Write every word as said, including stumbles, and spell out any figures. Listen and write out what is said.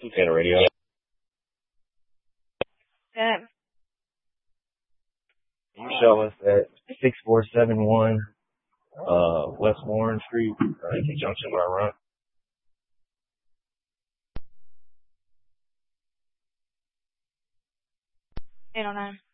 Container radio. Yeah. Show us at six four seven one uh, West Warren Street, uh, in conjunction with our run. eight oh nine.